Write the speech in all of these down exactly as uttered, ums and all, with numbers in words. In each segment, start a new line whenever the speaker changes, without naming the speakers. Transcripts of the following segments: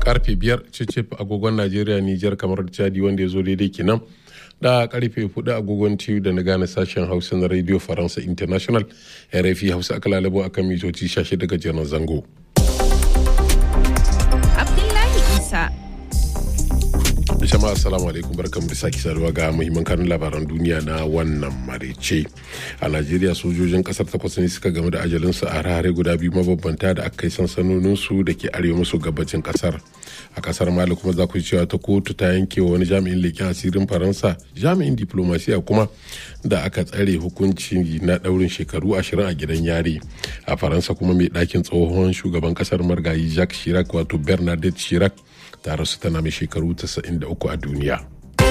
karfe biyar cicif agogon Najeriya, Nijar, kamar Chadi wanda ya zo daidai kenan da karfe hudu agogon tiyu da na gane sashen Hausa na Radio Faransa International R F I Hausa aka lalabo akan mitoci shashi daga jerin zango.
Abdullahi Isa.
Jama'a assalamu alaikum, barkamu da sake saduwa ga muhimman kanun labaran duniya na wannan maraice. A Najeriya sojojin kasar takwas ne suka game da ajalinsu a harare guda biyu mabambanta da aka kai sansanoninsu da ke arewa maso gabacin kasar. A kasar Mali kuma za ku cewa ta kotu ta yanke wa wani jami'in leƙen asirin Faransa jami'in diplomasiya kuma da aka tsare hukunci na daurin shekaru ashirin a gidan yari. A Faransa kuma mai ɗakin tsohon shugaban kasar margayi Jacques Chirac wato Bernadette Chirac ta rasu tana mai shekaru tasa'in da uku a duniya.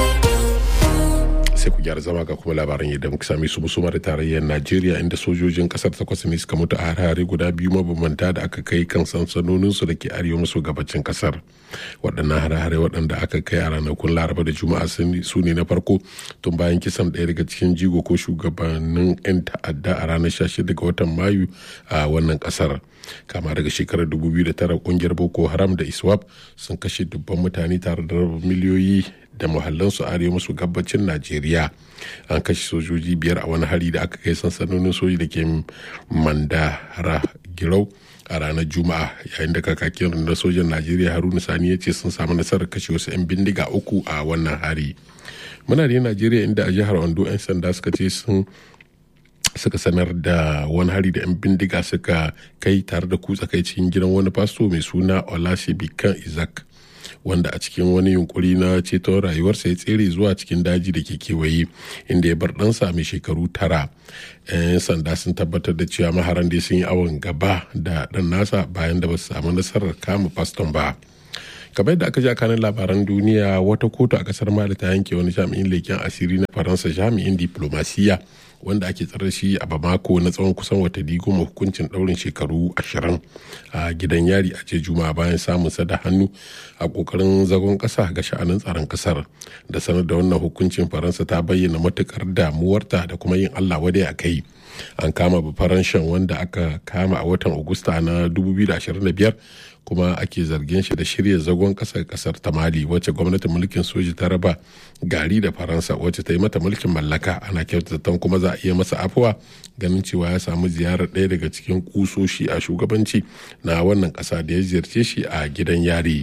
Sai ku gyara zama ga kuma labaran yadda muka sami su musumar tarayyar Najeriya, inda sojojin kasar takwas ne suka mutu a harare guda biyu mabambanta da aka kai kan sansanoninsu da ke arewa maso gabacin kasar. Waɗannan harare waɗanda aka kai a ranakun Laraba da Juma'a su ne na farko tun bayan kisan ɗaya daga cikin jigo ko shugabannin 'yan ta'adda a ranar sha shida ga watan Mayu a wannan kasar. Kama daga shekarar dubu biyu da tara kungiyar Boko Haram da ISWAP sun kashe dubban mutane tare da raba miliyoyi da muhallansu a arewa maso gabacin Najeriya. An kashe sojoji biyar a wani hari da aka kai sansanonin soji da ke Mandara Girau a ranar Juma'a, yayin da kakakin rundunar sojan Najeriya Haruna Sani ya ce sun samu nasarar kashe wasu 'yan bindiga uku a wannan hari. Muna da Najeriya inda a jihar Ondo 'yan sanda suka ce sun suka sanar da wani hari da 'yan bindiga suka kai tare da kutsa kai cikin gidan wani fasto mai suna Olasibikan Isaac, wanda a cikin wani yunkuri na ceton rayuwarsa ya tsere zuwa cikin daji da ke kewaye inda ya bar ɗansa mai shekaru tara. 'Yan sanda sun tabbatar da cewa maharan da sun yi awon gaba da ɗan nasa bayan da ba su samu nasarar kama faston ba. Kamar yadda aka ji a kanin labaran duniya, wata kotu a kasar Mali ta yanke wani jami'in leken asiri na Faransa jami'in diplomasiya wanda ake tsare shi a Bamako na tsawon kusan watanni goma hukuncin daurin shekaru ashirin a gidan yari a jiya Juma'a bayan samun sa da hannu a kokarin zagon kasa ga sha'anin tsaron kasar. Da sanar da wannan hukuncin, Faransa ta bayyana matukar damuwarta da kuma yin Allah wadai a kai. An kama Bafaranshan wanda aka kama a watan Agusta na dubu biyu da ashirin da biyar kuma ake zargin shi da shirya zagon kasar kasar ta Mali wacce gwamnatin mulkin soji ta raba gari da Faransa wacce ta yi mata mulkin mallaka. Ana kyautata kuma za a iya masa afuwa ganin cewa ya samu ziyarar ɗaya daga cikin kusoshi a shugabanci na wannan ƙasa da ya ziyarce shi a gidan yari.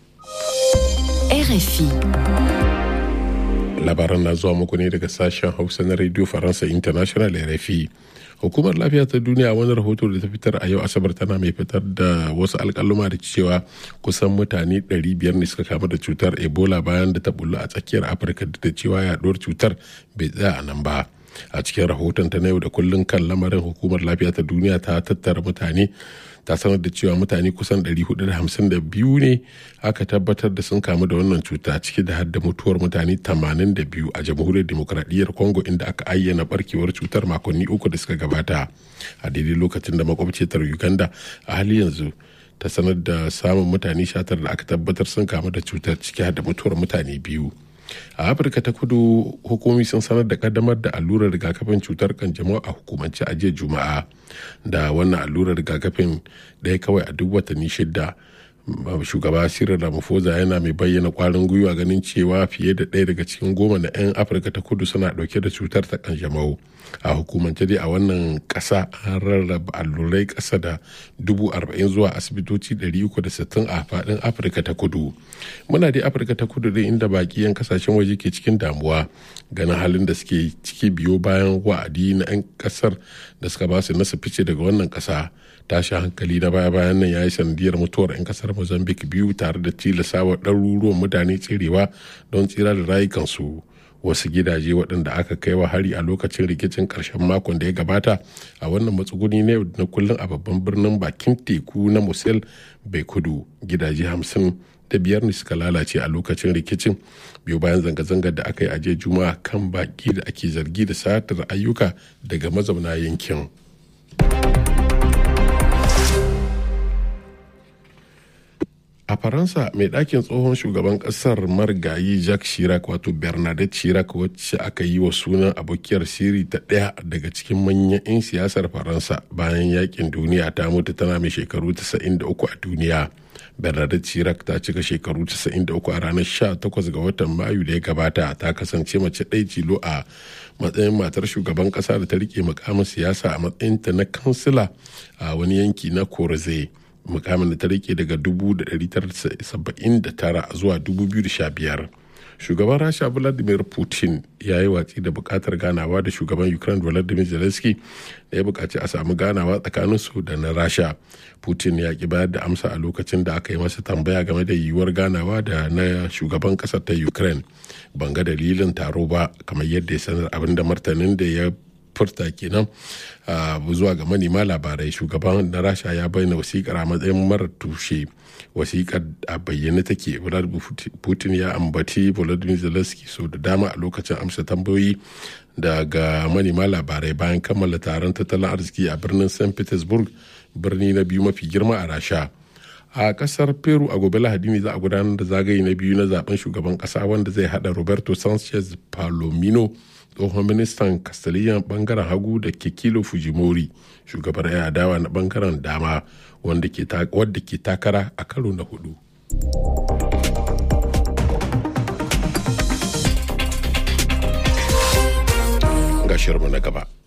R F I
Labaran na zuwa muku ne daga sashen Hausa na Radio Faransa International R F I. Hukumar lafiya ta duniya wani rahoto da ta fitar a yau Asabar tana mai fitar da wasu alkaluma da cewa kusan mutane ɗari biyar ne suka kamu da cutar Ebola bayan da ta bullu a tsakiyar Afirka, da cewa yaduwar cutar bai tsaya a nan ba. A cikin rahoton ta na yau da kullun kan lamarin, hukumar lafiya ta duniya ta tattara mutane ta sanar da cewa mutane kusan ɗari hudu da hamsin da biyu ne aka tabbatar da sun kamu da wannan cuta, ciki da hadda mutuwar mutane tamanin da biyu a jamhuriyar demokradiyyar Congo inda aka ayyana barkewar cutar makonni uku da suka gabata, a daidai lokacin da makwabciyatar Uganda a hali yanzu ta sanar da samun mutane sha tara da aka tabbatar sun kamu da cutar, ciki hadda mutuwar mutane biyu. A Afirka ta Kudu, hukumomi sun sanar da kaddamar da allurar rigakafin cutar kanjamau a hukumance a jiya Juma'a. Da wannan allurar rigakafin ɗaya kawai a duk watanni shida, shugaba Cyril Ramaphosa yana mai bayyana kwarin gwiwa ganin cewa fiye da ɗaya daga cikin goma na 'yan Afirka ta Kudu suna ɗauke da cutar ta kanjamau. A hukumance dai a wannan ƙasa an rarraba allurai ƙasa da dubu arba'in zuwa asibitoci ɗari uku da sittin a faɗin Afirka ta Kudu. Muna dai Afirka ta Kudu dai inda baƙi 'yan kasashen waje ke cikin damuwa ganin halin da suke ciki biyo bayan wa'adi na 'yan ƙasar da suka ba su nasu fice daga wannan ƙasa. Tashi hankali na baya bayan nan ya yi sanadiyar mutuwar 'yan kasar Mozambique biyu tare da tilasawa ɗaruruwan mutane tserewa don tsira da rayukansu. Wasu gidaje waɗanda aka kai wa hari a lokacin rikicin ƙarshen makon da ya gabata a wannan matsuguni na na kullum a babban birnin bakin teku na Mosul bai kudu. Gidaje hamsin da biyar ne suka lalace a lokacin rikicin biyu bayan zanga-zangar da aka yi a jiya Juma'a kan baki da ake zargi da satar ayyuka daga mazauna yankin. a faransa mai ɗakin tsohon shugaban ƙasar marigayi Jacques Chirac wato Bernadette Chirac wacce aka yi wa sunan abokiyar sirri ta ɗaya daga cikin manyan 'yan siyasar faransa bayan yakin duniya ta mutu tana mai shekaru tasa'in da uku a duniya. Bernadette Chirac ta cika shekaru tasa'in da uku a ranar sha takwas ga watan mayu da ya gabata. Ta kasance mace ɗaya tilo a matsayin matar shugaban ƙasa da ta rike mukamin siyasa a matsayinta na kansila a wani yanki na Corrèze, mukamin da ta rike daga dubu da ɗari tara saba'in da tara zuwa dubu biyu da sha biyar. Shugaban Rasha Vladimir Putin ya yi watsi da bukatar ganawa da shugaban Ukraine Volodymyr Zelensky da ya bukaci a samu ganawa tsakaninsu da na Rasha. Putin ya ki bayar da amsa a lokacin da aka yi masa tambaya game da yiwuwar ganawa da na shugaban kasar ta Ukraine. Ban ga dalilin taro ba, kamar yadda ya sanar, abin da martanin da ya furta kenan zuwa ga manema labarai. Shugaban na Rasha ya bayyana wasikar a matsayin mara tushe. Wasikar a bayyane take. Vladimir Putin ya ambaci Volodymyr Zelensky so da dama a lokacin amsa tambayoyi daga manema labarai bayan kammala taron tattalin arziki a birnin Saint Petersburg, birni na biyu mafi girma a Rasha. A kasar Peru a gobe Lahadi ne za a gudanar da zagaye na biyu na zaben shugaban kasa wanda zai hada Roberto Sanchez Palomino, tsohon ministan Castellan bangaren hagu, da Kekilo Fujimori, shugabar 'yan adawa na bangaren dama wadda ke takara a karo na hudu. Ga shirma na gaba.